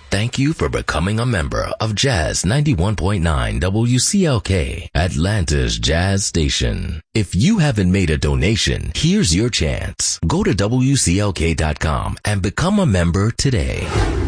Thank you for becoming a member of Jazz 91.9 WCLK, Atlanta's Jazz Station. If you haven't made a donation, here's your chance. Go to WCLK.com and become a member today.